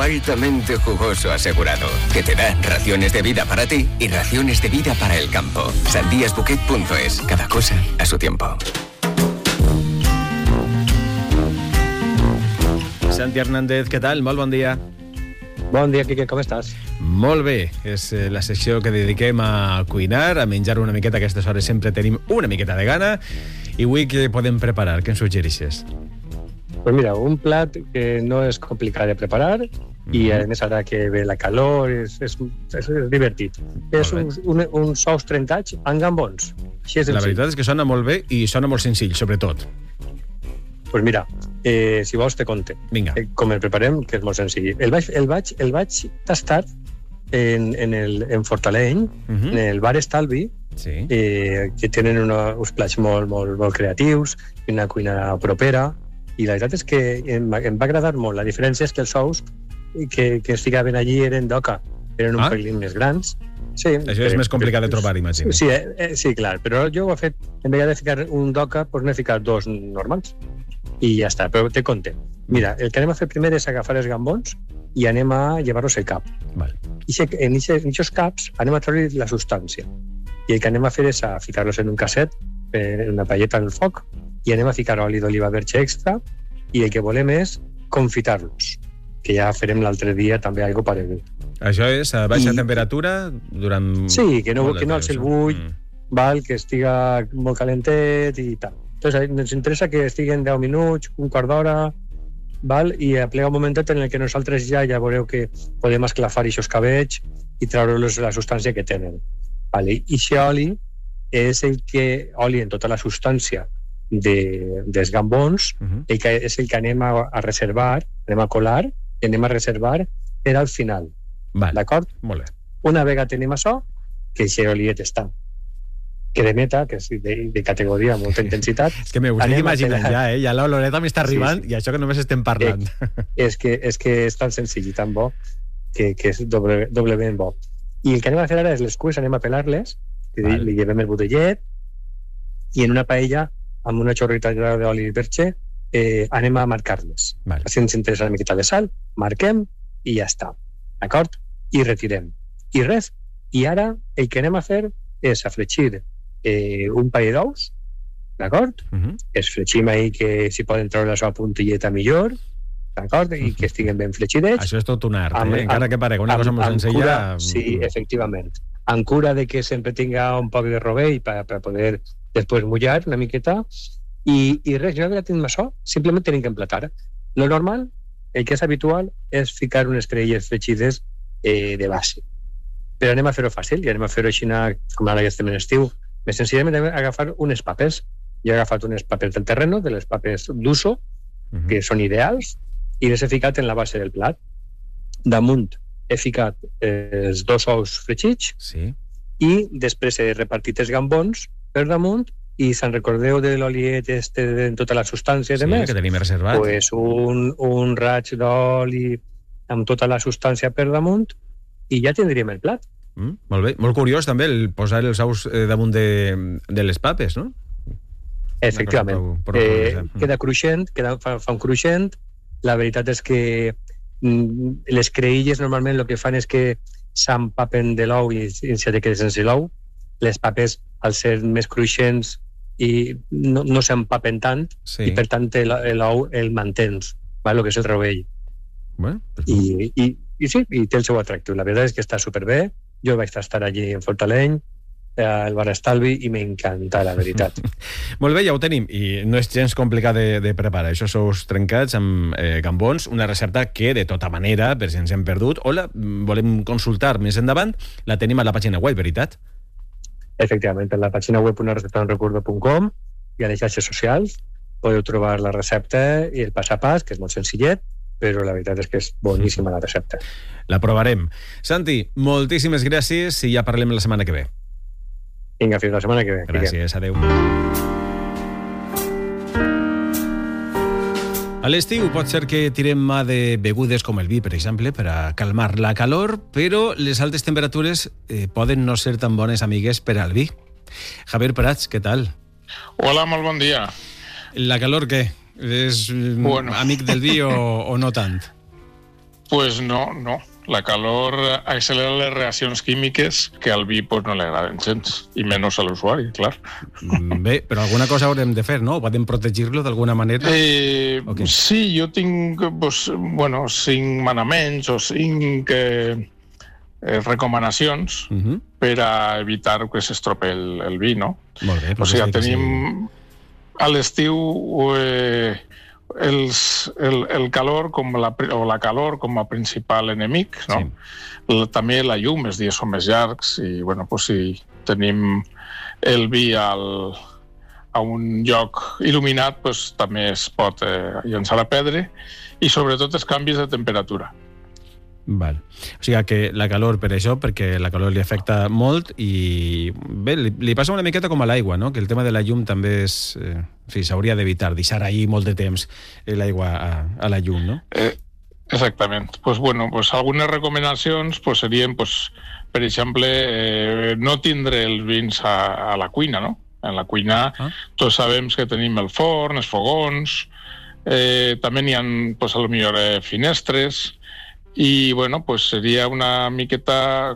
Altamente jugoso asegurado, que te da raciones de vida para ti y raciones de vida para el campo. Sandíasbuquet.es. Cada cosa a su tiempo. Santi Hernández, què tal? Molt bon dia. Bon dia, Quique, com estàs? Molt bé, és la secció que dediquem a cuinar, a menjar una miqueta. A aquestes hores sempre tenim una miqueta de gana. I avui què podem preparar? Què ens suggereixes? Pues mira, un plat que no és complicat de preparar i a més ara que ve la calor és divertit. És uns ous trentats amb gambons. La veritat és que sona molt bé i sona molt senzill, sobretot. Pues mira, si vols te conte. Vinga. Com el preparem, que és molt senzill. El vaig tastar en Fortaleny, en el bar Estalvi, sí. Que tenen uns plats molt creatius, una cuina propera, i la veritat és que em va agradar molt. La diferència és que els ous que es ficaven allí eren d'oca, eren un pelín més grans. Sí, això és més complicat de trobar, imagino. Sí, clar, però jo ho he fet, en vez de ficar un d'oca, doncs n'he ficat dos normals i ja està, però te conte. Mira, el que anem a fer primer és agafar els gambons i anem a llevar-los el cap. Val. En aquests caps anem a treure la substància i el que anem a fer és a ficar-los en un casset, en una paelleta al foc, i anem a ficar oli d'oliva verge extra i el que volem és confitar-los, que ja farem l'altre dia també algo paregut. Això és a baixa temperatura durant... Sí, que no alci el bull, val, que estiga molt calentet i tal. Entonces, ens interessa que estiguen 10 minuts, un quart d'hora, val? I aplega un momentet en el que nosaltres ja veureu que podem esclafar aquests cabells i treure-los la substància que tenen. Vale? I aquest oli és el que, oli en tota la substància dels gambons, és el que anem a reservar, anem a colar i anem a reservar per al final. Val. D'acord? Molt bé. Una vegada tenim això, que aquest oliet està cremeta, que és de categoria, molta intensitat. És que m'ho estic imaginant ja, ja l'oloreta m'està arribant i això que només estem parlant. És que és tan senzill i tan bo que és doblement bo. I el que anem a fer ara és les cues, anem a pelar-les, li llevem el budellet i en una paella amb una xorrita d'oli verge anem a marcar-les. Si ens interessa una miqueta de sal, marquem i ja està. D'acord? I retirem. I res. I ara el que anem a fer és a fregir un paell d'ous, d'acord? Es fregim ahí que si poden treure la seva puntilleta millor, d'acord? I que estiguen ben fregidets. Això és tot un art, encara que parega una cosa molt senzilla. Sí, efectivament. Amb cura de que sempre tinga un poc de rovell per poder després mullar una miqueta. I res, jo ja tenim això, simplement tenim que emplatar. Lo normal, el que és habitual, és ficar unes creïlles fregides de base. Però anem a fer-ho fàcil, i anem a fer-ho així, com ara ja estem en estiu. Més senzillament anem a agafar unes papes. Jo he agafat unes papes del terreno, de les papes d'uso, que són ideals, i les he ficat en la base del plat. Damunt he ficat els dos ous fregits, i després he repartit els gambons per damunt, i se'n recordeu de l'oliet en tota la substància de més? Que tenim reservat. Pues un raig d'oli amb tota la substància per damunt i ja tindríem el plat. Molt bé. Molt curiós també el posar els ous damunt de les papes, no? Efectivament. Queda cruixent, fa un cruixent. La veritat és que les creïlles normalment el que fan és que s'empapen de l'ou i se queden sense l'ou. Les papes, al ser més cruixents, i no s'empapen tant, i per tant l'ou el mantens, el que és el rovell. I sí, i té el seu atractiu. La veritat és que està superbé. Jo vaig estar allí en Fortaleny, al bar Estalvi, i m'encanta, la veritat. Molt bé, ja ho tenim, i no és gens complicat de preparar. Això sous trencats amb gambons, una recepta que, de tota manera, per si ens hem perdut o la volem consultar més endavant, la tenim a la pàgina web, veritat? Efectivament, en la pàgina web unarecetaunrecuerdo.com i a les xarxes socials podeu trobar la recepta i el pas a pas, que és molt senzillet, però la veritat és que és boníssima la recepta. La provarem. Santi, moltíssimes gràcies i ja parlem la setmana que ve. Vinga, fins la setmana que ve. Gràcies, adeu. A l'estiu pot ser que tirem mà de begudes com el vi, per exemple, per a calmar la calor, però les altes temperatures poden no ser tan bones amigues per al vi. Javier Prats, què tal? Hola, molt bon dia. La calor, què? És amic del vi o no tant? Pues no. La calor accelera les reaccions químiques que al vi pues, no li agraden gens, i menys a l'usuari, clar. Bé, però alguna cosa haurem de fer, no? Podem protegir-lo d'alguna manera? Okay. Sí, jo tinc 5 manaments o 5 recomanacions per a evitar que s'estropi el vi, no? Molt bé. O sigui, tenim a l'estiu el calor o la calor com a principal enemic, no? Sí. També la llum, els dies són més llargs i, si tenim el vi a un lloc il·luminat, també es pot llançar a perdre i, sobretot, els canvis de temperatura. Val. O sigui que la calor per això, perquè la calor li afecta molt i bé, li passa una miqueta com a l'aigua, no? Que el tema de la llum també és... s'hauria d'evitar, deixar ahí molt de temps l'aigua a la llum, no? Exactament. Algunes recomanacions serien, per exemple, no tindre els vins a la cuina, no? En la cuina tots sabem que tenim el forn, els fogons, també n'hi ha, potser, finestres, i seria una miqueta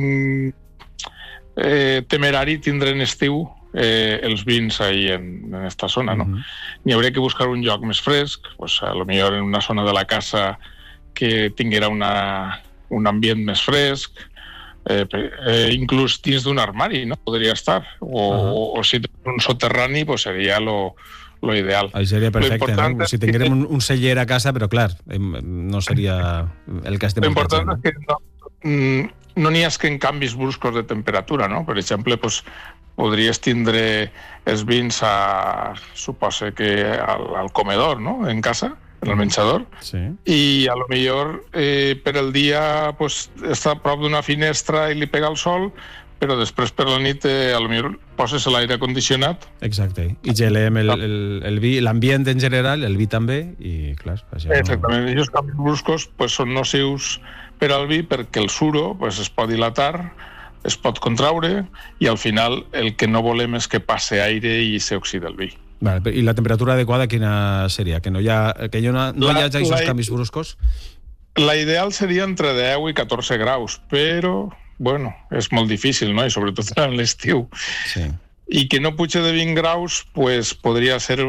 temerari tindre en estiu els vins ahí en esta zona, no? N'hi hauria que buscar un lloc més fresc, a lo millor en una zona de la casa que tinguera un ambient més fresc, inclús dins d'un armari, no? Podria estar, o si tens un soterrani seria lo ideal. Seria perfecte, no? Si tinguérem un celler a casa, però clar, no seria el cas de molta gent. L'important és que no n'hi ha que en canvis bruscos de temperatura, no? Per exemple, podries tindre els vins suposo que al comedor, no? En casa, en el menjador, i a lo millor per el dia està a prop d'una finestra i li pega el sol, però després per la nit a lo millor poses l'aire condicionat. Exacte, i gelem el vi, l'ambient en general, el vi també, i clar... Exactament, i els canvis bruscos són nocius per al vi perquè el suro es pot dilatar, es pot contraure, i al final el que no volem és que passe aire i s'oxida el vi. Vale, i la temperatura adequada quina seria? Que no hi hagi aquests canvis bruscos? La ideal seria entre 10 i 14 graus, però... és molt difícil, no? I sobretot en l'estiu. Sí. I que no puja de 20 graus, podria ser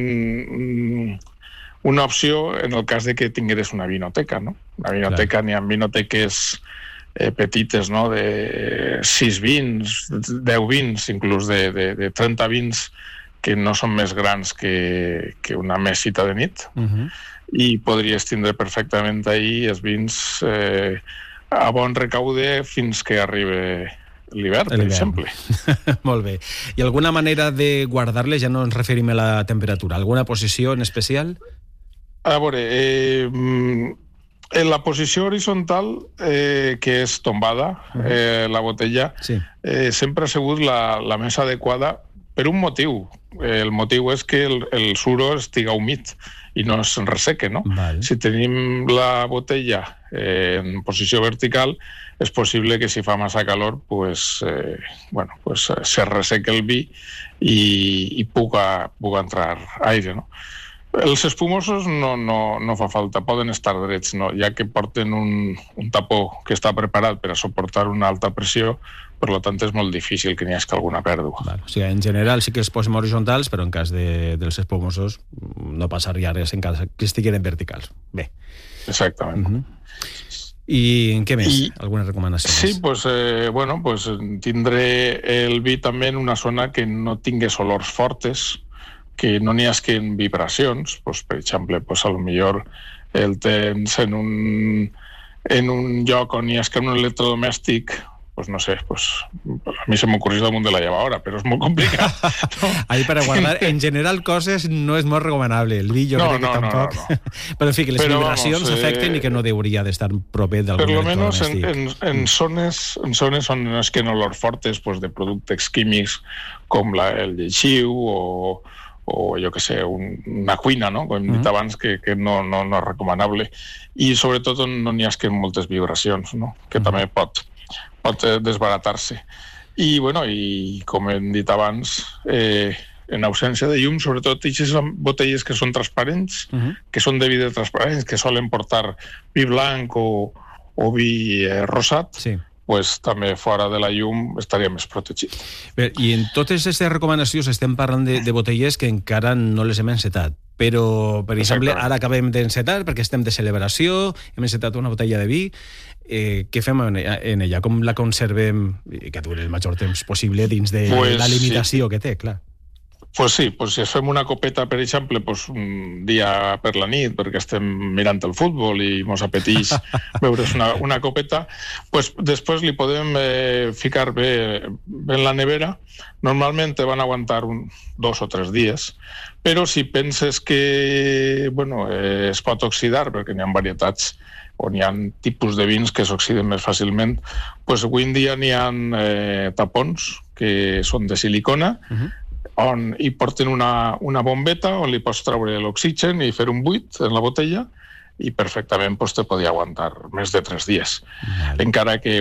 una opció en el cas de que tingueres una vinoteca, no? Una vinoteca, n'hi ha vinoteques petites, no? De 6 vins, 10 vins, inclús de 30 vins, que no són més grans que una mesita de nit, i podries tindre perfectament ahir els vins... a bon recaude fins que arribi l'hivern, per exemple. Molt bé. I alguna manera de guardar-les? Ja no ens referim a la temperatura. Alguna posició en especial? A veure, en la posició horitzontal, que és tombada, la botella, sempre ha sigut la més adequada per un motiu. El motiu és que el suro estiga humit i no es resseque, no? Vale. Si tenim la botella en posició vertical, és possible que si fa massa calor se resseque el vi i puga entrar aire, no? Els espumosos no fa falta, poden estar drets, no? Ja que porten un tapó que està preparat per a suportar una alta pressió, per tant és molt difícil que n'hi hagi alguna pèrdua. Vale. O sigui, en general sí que els posem horitzontals, però en cas dels espumosos no passaria res en cas que estiguin verticals. Bé. Exactament. I què més? Alguna recomanació? Sí, tindré el vi també en una zona que no tingués olors fortes, que no n'hi hagi vibracions, per exemple, a lo millor el tens en un lloc on hi hagi un electrodomèstic, no sé, a mi se m'ocorreix damunt de la llevadora, però és molt complicat. No? Ahí para guardar, en general, coses no és molt recomanable. El vi jo crec que tampoc. Però en fi, que les vibracions afecten i que no hauria d'estar proper d'algun electrodomèstic. Per almenys en zones on no es queden olors fortes de productes químics com el lleixiu o jo què sé, una cuina, no? Com hem dit abans, que no és recomanable. I sobretot on no n'hi hagi moltes vibracions, no? Que també pot desbaratar-se. I com hem dit abans, en ausència de llum, sobretot aquestes botelles que són transparents, que són de vidre transparents, que solen portar vi blanc o vi rosat, pues també fora de la llum estaria més protegit. Bé, i en totes aquestes recomanacions estem parlant de botelles que encara no les hem encetat, però, per exemple, ara acabem d'encetar perquè estem de celebració, hem encetat una botella de vi, què fem en ella? Com la conservem i que duri el major temps possible dins de la limitació que té, clar? Pues sí, pues si fem una copeta, per exemple, pues un dia per la nit, perquè estem mirant el futbol i mos apeteix beure's una copeta, pues després li podem ficar bé en la nevera. Normalment van aguantar 2 o 3 dies, però si penses que es pot oxidar, perquè n'hi ha varietats on hi ha tipus de vins que s'oxiden més fàcilment, pues avui en dia n'hi ha tapons que són de silicona, on hi porten una bombeta on li pots treure l'oxigen i fer un buit en la botella i perfectament te podia aguantar més de 3 dies. Encara que,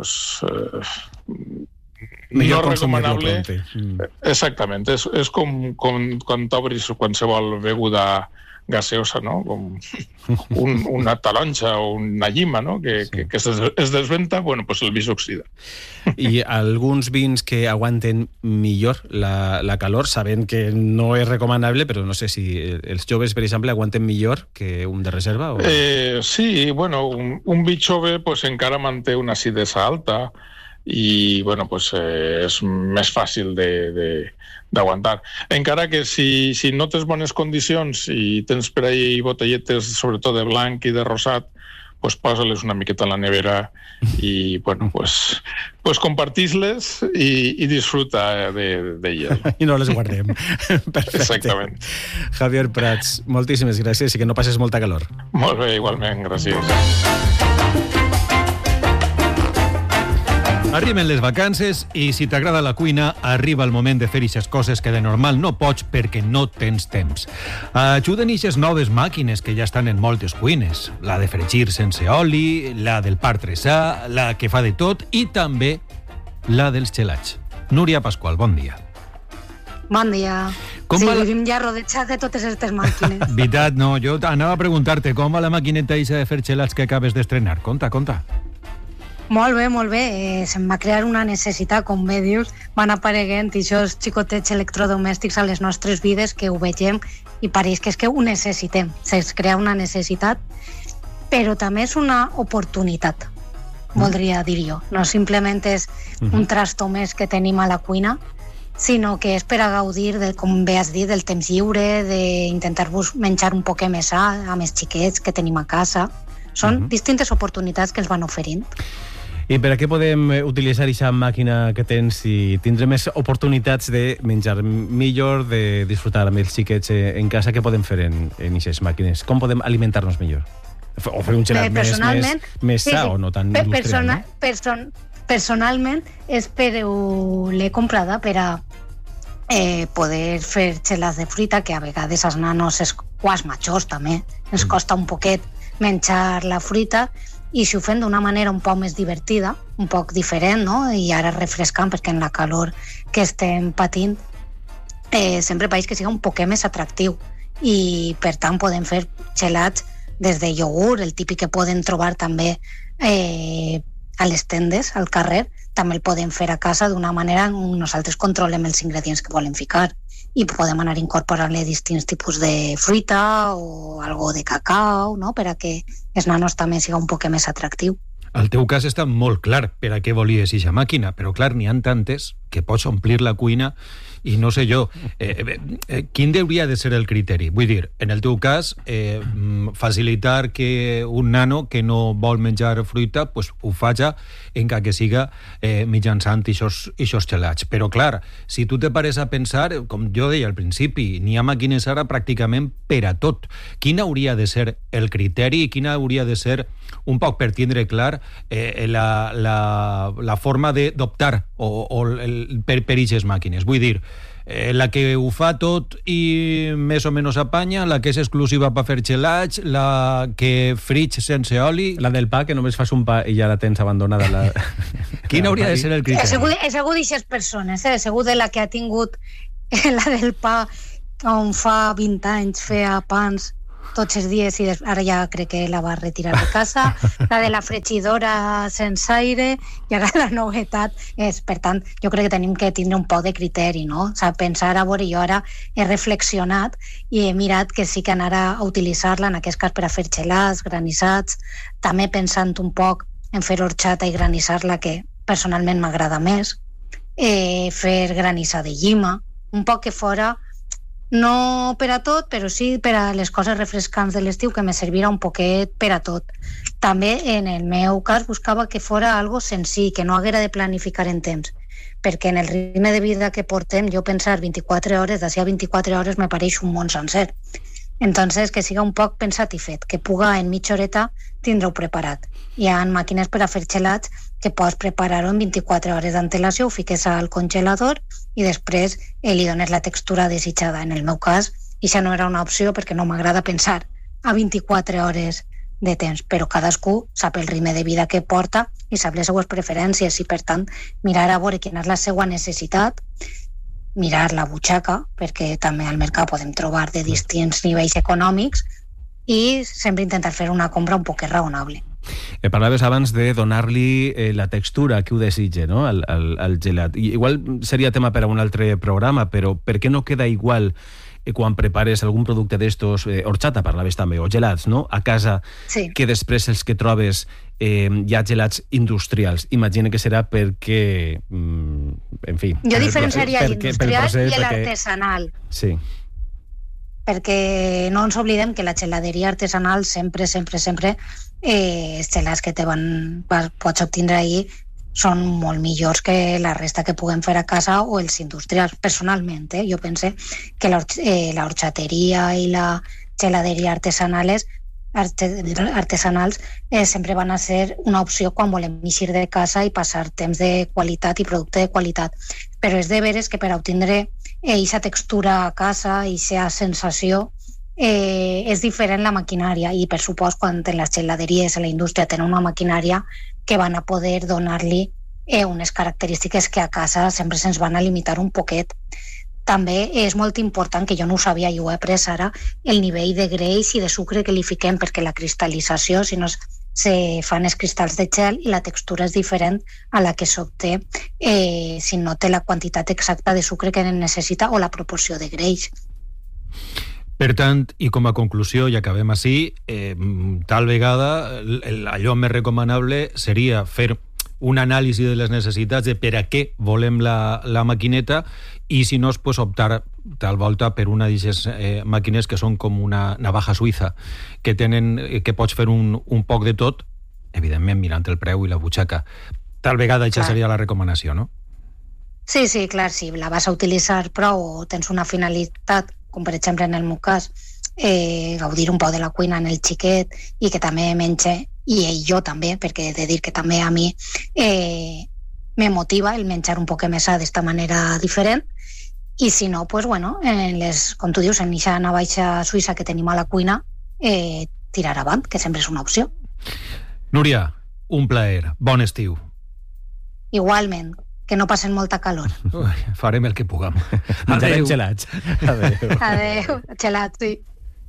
no recomanable. Exactament. És com quan t'obris qualsevol beguda gaseosa, no? Com una taronja o una llima, no? Que es desventa, pues el vi s'oxida. I alguns vins que aguanten millor la calor, sabent que no és recomanable, però no sé si els joves, per exemple, aguanten millor que un de reserva? O... Sí, un vi jove encara manté una acidesa alta i és més fàcil d'aguantar. Encara que si no tens bones condicions i tens per ahí botelletes, sobretot de blanc i de rosat, posa-les una miqueta en la nevera i, compartís-les i disfruta d'elles. I no les guardem. Perfecte. Exactament. Javier Prats, moltíssimes gràcies i que no passes molta calor. Molt bé, igualment, gràcies. Arriben les vacances i si t'agrada la cuina, arriba el moment de fer eixes coses que de normal no pots perquè no tens temps. Ajuden eixes noves màquines que ja estan en moltes cuines. La de fregir sense oli, la del partresà, la que fa de tot i també la dels gelats. Núria Pasqual, bon dia. Bon dia. Vivim ja rodejats de totes aquestes màquines. Veritat, no. Jo anava a preguntar-te com va la maquineta eixa de fer gelats que acabes d'estrenar. Conta. Molt bé. Se'm va crear una necessitat, com bé dius. Van apareguent aquests xicotets electrodomèstics a les nostres vides que ho vegem i pareix que és que ho necessitem. Es crea una necessitat, però també és una oportunitat, voldria dir jo. No simplement és un trasto més que tenim a la cuina, sinó que és per a gaudir, com bé has dit, del temps lliure, d'intentar-vos menjar un poc més sa amb els xiquets que tenim a casa. Són distintes oportunitats que ens van oferint. I per a què podem utilitzar aquesta màquina que tens i tindre més oportunitats de menjar millor, de disfrutar amb els xiquets en casa? Què podem fer en aquestes màquines? Com podem alimentar-nos millor? O fer un gelat més sa o no tan industrial, no? Personalment, l'he comprada per a poder fer gelats de fruita, que a vegades als nanos o als majors també ens costa un poquet menjar la fruita, i si ho fem d'una manera un poc més divertida, un poc diferent, no? I ara refrescant, perquè en la calor que estem patint sempre pareix que siga un poquet més atractiu, i per tant podem fer gelats des de iogurt, el típic que poden trobar també a les tendes, al carrer. També el podem fer a casa d'una manera on nosaltres controlem els ingredients que volem ficar i podem anar incorporant-li distints tipus de fruita o algo de cacau, no? Per a que els nanos també siga un poc més atractiu. El teu cas està molt clar per a què volies eixa màquina, però clar, n'hi ha tantes que pots omplir la cuina i no sé jo, quin hauria de ser el criteri? Vull dir, en el teu cas, facilitar que un nano que no vol menjar fruita pues, ho faci encara que siga mitjançant eixos gelats. Però clar, si tu te pares a pensar, com jo deia al principi, n'hi ha màquines ara pràcticament per a tot. Quin hauria de ser el criteri i quina hauria de ser, un poc per tindre clar, la forma d'optar per eixes màquines? Vull dir, la que ho fa tot i més o menys apanya, la que és exclusiva per fer gelats, la que frig sense oli... La del pa, que només fas un pa i ja la tens abandonada. Quin hauria de ser el criteri? És segur d'aixes persones, és segur de la que ha tingut la del pa, on fa 20 anys feia pans tots els dies i ara ja crec que la va retirar de casa, la de la fregidora sense aire, i ara la novetat és, per tant, jo crec que tenim que tindre un poc de criteri, no? O sigui, pensar, a veure, jo ara he reflexionat i he mirat que sí que anar a utilitzar-la, en aquest cas per a fer gelats, granissats, també pensant un poc en fer horchata i granissar-la, que personalment m'agrada més, fer granissa de llima, un poc que fora no per a tot, però sí per a les coses refrescants de l'estiu, que me servirà un poquet per a tot. També, en el meu cas, buscava que fora algo senzill, que no haguera de planificar en temps, perquè en el ritme de vida que portem, jo pensar 24 hores, d'ací a 24 hores me pareix un món sencer. Entonces, que siga un poc pensat i fet, que puga en mitja horeta tindre-ho preparat. Hi ha màquines per a fer gelats que pots preparar-ho en 24 hores d'antelació, ho fiques al congelador i després li dones la textura desitjada. En el meu cas, això no era una opció perquè no m'agrada pensar a 24 hores de temps, però cadascú sap el ritme de vida que porta i sap les seues preferències i, per tant, mirar a veure quina és la seva necessitat, mirar la butxaca, perquè també al mercat podem trobar de distints nivells econòmics i sempre intentar fer una compra un poc raonable. Parlaves abans de donar-li la textura que ho desitge, no?, al gelat. Igual seria tema per a un altre programa, però per què no queda igual quan prepares algun producte d'estos, horchata parlaves també, o gelats, no?, a casa, sí, que després els que trobes hi ha gelats industrials. Imagina que serà perquè, en fi... Jo diferenciaria l'industrial i l'artesanal. Sí. Perquè no ens oblidem que la geladeria artesanal sempre els gelats que pots obtindre ahir són molt millors que la resta que puguem fer a casa o els industrials. Personalment, jo pense que la horchateria i la geladeria artesanals sempre van a ser una opció quan volem eixir de casa i passar temps de qualitat i producte de qualitat. Però és de veres que per a obtindre aquesta textura a casa i aquesta sensació és diferent la maquinària, i per supost quan en les geladeries a la indústria tenen una maquinària que van a poder donar-li unes característiques que a casa sempre se'ns van a limitar un poquet. També és molt important, que jo no ho sabia i ho he après ara, el nivell de greix i de sucre que li fiquem, perquè la cristal·lització, si no se fan els cristalls de gel i la textura és diferent a la que s'obté si no té la quantitat exacta de sucre que necessita o la proporció de greix. Per tant, i com a conclusió, i acabem així, tal vegada allò més recomanable seria fer un anàlisi de les necessitats de per a què volem la maquineta, i si no, pues, optar tal volta per una d'aquestes màquines que són com una navaja suïssa, que pots fer un poc de tot, evidentment mirant el preu i la butxaca. Tal vegada això seria la recomanació, no? Sí, clar, si la vas a utilitzar prou o tens una finalitat, com per exemple en el meu cas, gaudir un poc de la cuina en el xiquet i que també menge, i jo també, perquè he de dir que també a mi me motiva el menjar un poc més d'esta manera diferent, i si no, pues bueno, com tu dius, en aquesta navaja suïssa que tenim a la cuina, tirar avant, que sempre és una opció. Núria, un plaer, bon estiu. Igualment, que no passen molta calor. Farem el que puguem. Adéu. Gelats. Adéu, gelats, sí.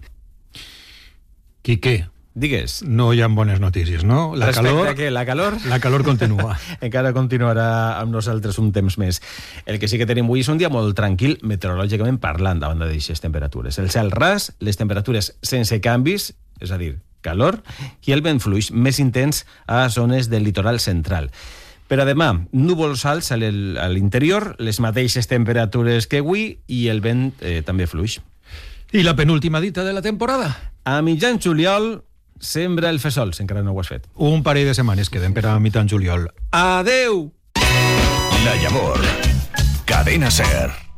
Quique, digues. No hi ha bones notícies, no? Respecte a què? La calor? La calor continua. Encara continuarà amb nosaltres un temps més. El que sí que tenim avui és un dia molt tranquil, meteorològicament parlant, davant d'aquestes temperatures. El cel ras, les temperatures sense canvis, és a dir, calor, i el vent fluix més intens a zones del litoral central. Per a demà, núvols alts a l'interior, les mateixes temperatures que avui, i el vent també fluix. I la penúltima dita de la temporada? A mitjan juliol sembra el fesol, si encara no ho has fet. Un parell de setmanes queden per a mitjan juliol. Adeu! La Llavor. Cadena SER.